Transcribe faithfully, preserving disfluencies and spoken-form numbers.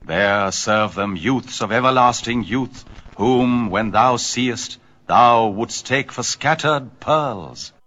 There serve them youths of everlasting youth, whom, when thou seest, thou wouldst take for scattered pearls.